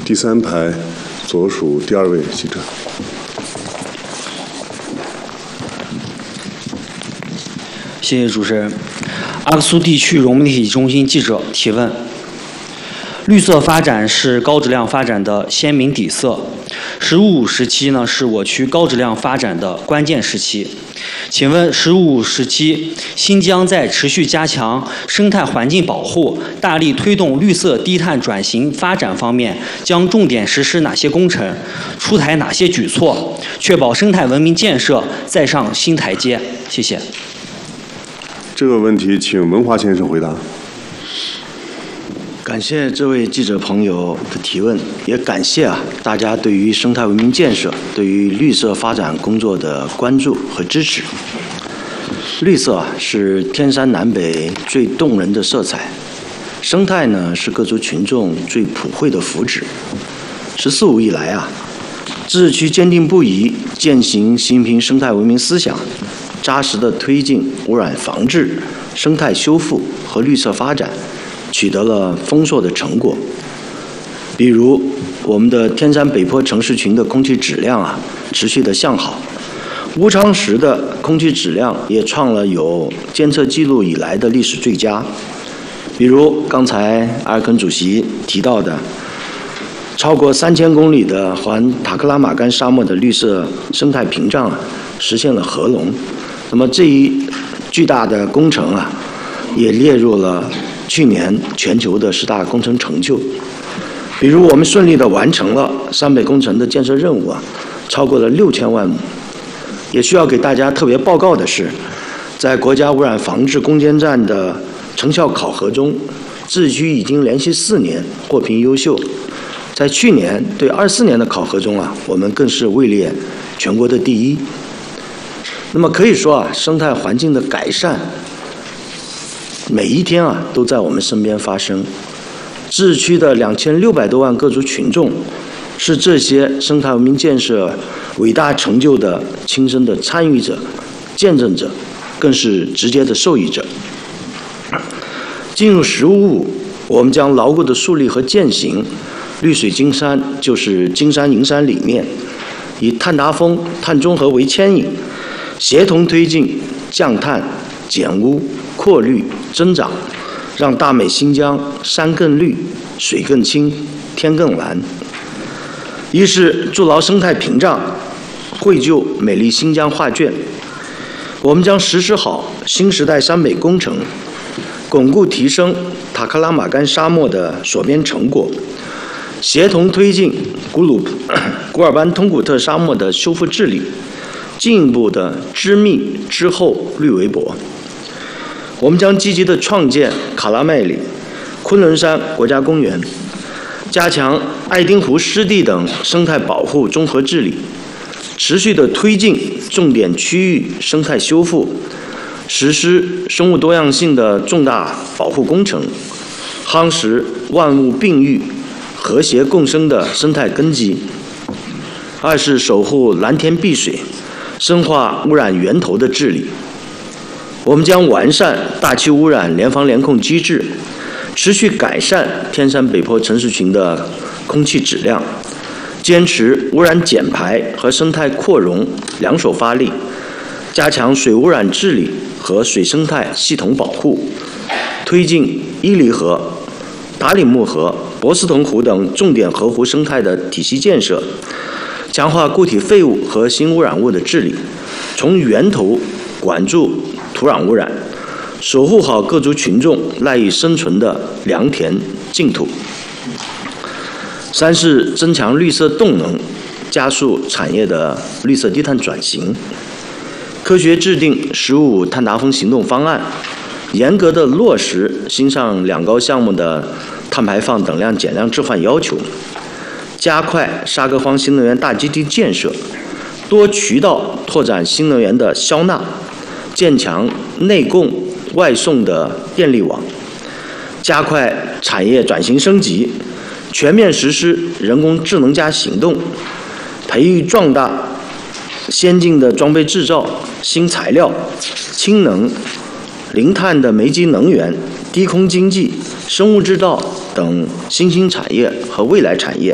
第3排左数第2位记者。 谢谢主持人。阿克苏地区融媒体中心记者提问：绿色发展是高质量发展的鲜明底色。“十五五”时期呢，是我区高质量发展的关键时期。请问“十五五”时期，新疆在持续加强生态环境保护、大力推动绿色低碳转型发展方面，将重点实施哪些工程，出台哪些举措，确保生态文明建设再上新台阶？谢谢。 这个问题，请文华先生回答。 感谢这位记者朋友的提问，也感谢大家对于生态文明建设、对于绿色发展工作的关注和支持。绿色是天山南北最动人的色彩，生态呢是各族群众最普惠的福祉。“14五”以来自治区坚定不移践行习近平生态文明思想，扎实地推进污染防治、生态修复和绿色发展，取得了丰硕的成果。比如，我们的天山北坡城市群的空气质量持续的向好，乌昌市的空气质量也创了有监测记录以来的历史最佳。比如刚才阿尔肯主席提到的，超过3000公里的环塔克拉玛干沙漠的绿色生态屏障实现了合龙。那么这一巨大的工程也列入了去年全球的10大工程成就。比如我们顺利地完成了山北工程的建设任务超过了6000万亩。也需要给大家特别报告的是，在国家污染防治攻坚战的成效考核中，自治区已经连续4年获评优秀。在去年对24年的考核中我们更是位列全国的第1。那么可以说生态环境的改善每一天都在我们身边发生。自治区的2600多万各族群众是这些生态文明建设伟大成就的亲身的参与者、见证者，更是直接的受益者。进入“15五”，我们将牢固地树立和践行绿水青山就是金山银山理念，以碳达峰、碳中和为牵引，协同推进降碳、减污、扩绿、增长，让大美新疆山更绿、水更清、天更蓝。一是筑牢生态屏障，绘就美丽新疆画卷。我们将实施好新时代山北工程，巩固提升塔克拉玛干沙漠的所编成果，协同推进古尔班通古特沙漠的修复治理，进一步的织密织厚绿围脖。我们将积极地创建卡拉麦里、昆仑山国家公园，加强爱丁湖湿地等生态保护综合治理，持续地推进重点区域生态修复，实施生物多样性的重大保护工程，夯实万物并育、和谐共生的生态根基。二是守护蓝天碧水，深化污染源头的治理。我们将完善大气污染联防联控机制，持续改善天山北坡城市群的空气质量，坚持污染减排和生态扩容两手发力，加强水污染治理和水生态系统保护，推进伊犁河、达里木河、博斯腾湖等重点河湖生态的体系建设，强化固体废物和新污染物的治理，从源头管住土壤污染，守护好各族群众赖以生存的良田净土。三是增强绿色动能，加速产业的绿色低碳转型。科学制定“15五”碳达峰行动方案，严格地落实新上2高项目的碳排放等量减量置换要求，加快沙戈荒新能源大基地建设，多渠道拓展新能源的销纳，建强内供外送的电力网，加快产业转型升级，全面实施人工智能加行动，培育壮大先进的装备制造、新材料、氢能、零碳的煤机能源、低空经济、生物制造等新兴产业和未来产业，